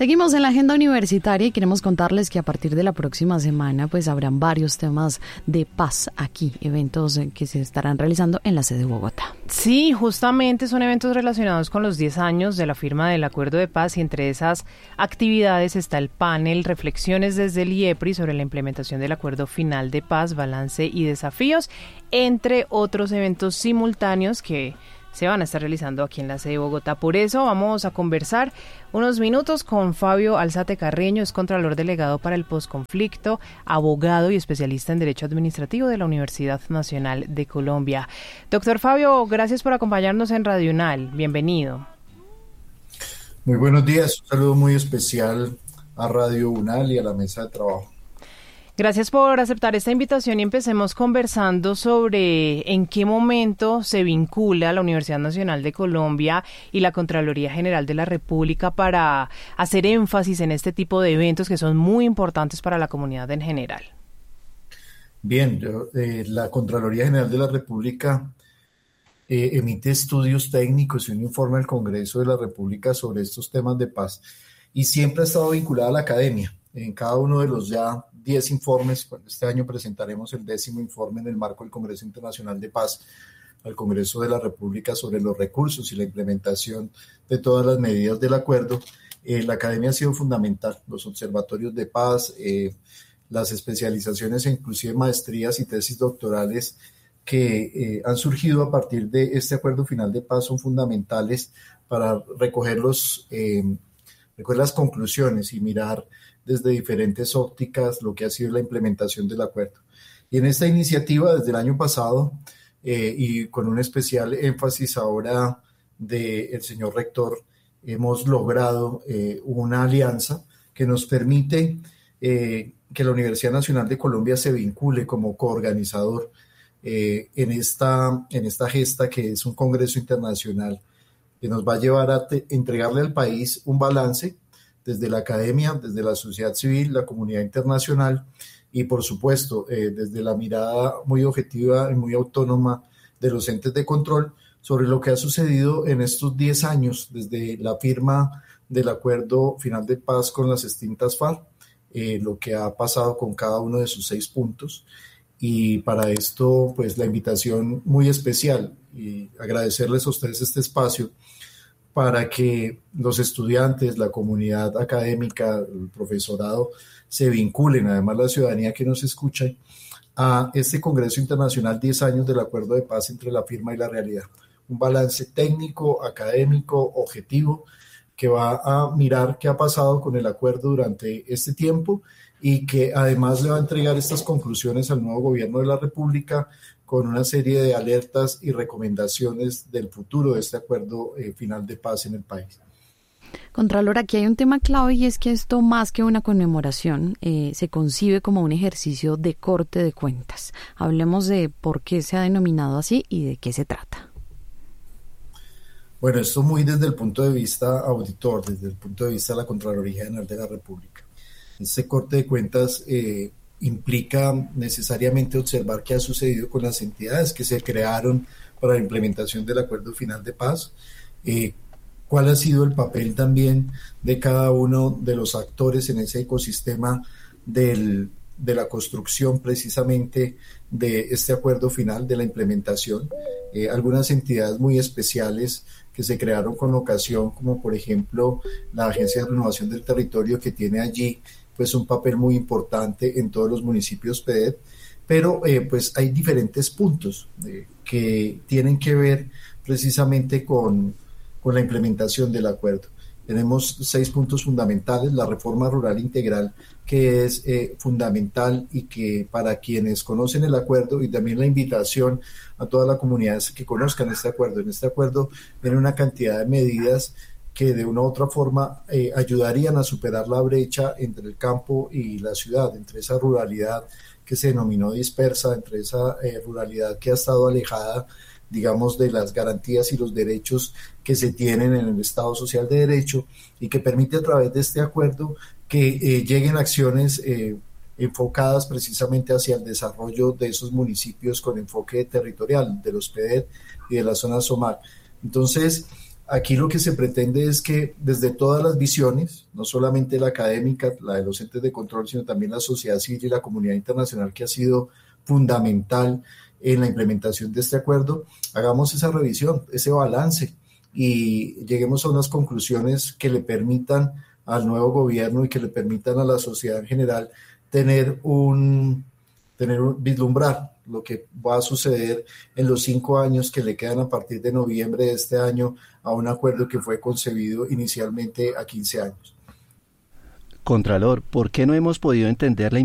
Seguimos en la agenda universitaria y queremos contarles que a partir de la próxima semana pues habrán varios temas de paz aquí, eventos que se estarán realizando en la sede de Bogotá. Sí, justamente son eventos relacionados con los 10 años de la firma del Acuerdo de Paz y entre esas actividades está el panel Reflexiones desde el IEPRI sobre la implementación del Acuerdo Final de Paz, Balance y Desafíos, entre otros eventos simultáneos que se van a estar realizando aquí en la sede de Bogotá. Por eso vamos a conversar unos minutos con Fabio Alzate Carreño, es Contralor Delegado para el Posconflicto, abogado y especialista en Derecho Administrativo de la Universidad Nacional de Colombia. Doctor Fabio, gracias por acompañarnos en Radio UNAL. Bienvenido. Muy buenos días. Un saludo muy especial a Radio UNAL y a la mesa de trabajo. Gracias por aceptar esta invitación y empecemos conversando sobre en qué momento se vincula la Universidad Nacional de Colombia y la Contraloría General de la República para hacer énfasis en este tipo de eventos que son muy importantes para la comunidad en general. Bien, la Contraloría General de la República emite estudios técnicos y un informe al Congreso de la República sobre estos temas de paz y siempre ha estado vinculada a la academia. En cada uno de los ya 10 informes, este año presentaremos el 10º informe en el marco del Congreso Internacional de Paz al Congreso de la República sobre los recursos y la implementación de todas las medidas del acuerdo. La academia ha sido fundamental, los observatorios de paz, las especializaciones e inclusive maestrías y tesis doctorales que han surgido a partir de este acuerdo final de paz son fundamentales para recoger las conclusiones y mirar desde diferentes ópticas lo que ha sido la implementación del acuerdo. Y en esta iniciativa, desde el año pasado, y con un especial énfasis ahora del señor rector, hemos logrado una alianza que nos permite que la Universidad Nacional de Colombia se vincule como coorganizador en esta gesta que es un congreso internacional que nos va a llevar a entregarle al país un balance desde la academia, desde la sociedad civil, la comunidad internacional y por supuesto desde la mirada muy objetiva y muy autónoma de los entes de control sobre lo que ha sucedido en estos 10 años desde la firma del Acuerdo Final de Paz con las extintas FARC, lo que ha pasado con cada uno de sus 6 puntos. Y para esto, pues la invitación muy especial y agradecerles a ustedes este espacio para que los estudiantes, la comunidad académica, el profesorado, se vinculen, además la ciudadanía que nos escucha, a este Congreso Internacional 10 años del Acuerdo de Paz entre la firma y la realidad. Un balance técnico, académico, objetivo, que va a mirar qué ha pasado con el acuerdo durante este tiempo y que además le va a entregar estas conclusiones al nuevo gobierno de la República con una serie de alertas y recomendaciones del futuro de este acuerdo final de paz en el país. Contralor, aquí hay un tema clave y es que esto más que una conmemoración se concibe como un ejercicio de corte de cuentas. Hablemos de por qué se ha denominado así y de qué se trata. Bueno, esto muy desde el punto de vista auditor, desde el punto de vista de la Contraloría General de la República. Este corte de cuentas implica necesariamente observar qué ha sucedido con las entidades que se crearon para la implementación del Acuerdo Final de Paz, cuál ha sido el papel también de cada uno de los actores en ese ecosistema de la construcción precisamente de este acuerdo final, de la implementación. Algunas entidades muy especiales que se crearon con ocasión, como por ejemplo la Agencia de Renovación del Territorio, que tiene allí pues un papel muy importante en todos los municipios PEDET, pero pues hay diferentes puntos que tienen que ver precisamente con la implementación del acuerdo. Tenemos 6 puntos fundamentales: la reforma rural integral, que es fundamental y que para quienes conocen el acuerdo, y también la invitación a toda la comunidad que conozcan este acuerdo. En este acuerdo viene una cantidad de medidas que de una u otra forma ayudarían a superar la brecha entre el campo y la ciudad, entre esa ruralidad que se denominó dispersa, entre esa ruralidad que ha estado alejada, digamos, de las garantías y los derechos que se tienen en el Estado Social de Derecho, y que permite a través de este acuerdo que lleguen acciones enfocadas precisamente hacia el desarrollo de esos municipios con enfoque territorial, de los PEDET y de la zona SOMAC. Entonces, Aquí lo que se pretende es que desde todas las visiones, no solamente la académica, la de los entes de control, sino también la sociedad civil y la comunidad internacional, que ha sido fundamental en la implementación de este acuerdo, hagamos esa revisión, ese balance, y lleguemos a unas conclusiones que le permitan al nuevo gobierno y que le permitan a la sociedad en general vislumbrar lo que va a suceder en los 5 años que le quedan a partir de noviembre de este año a un acuerdo que fue concebido inicialmente a 15 años. Contralor, ¿por qué no hemos podido entender la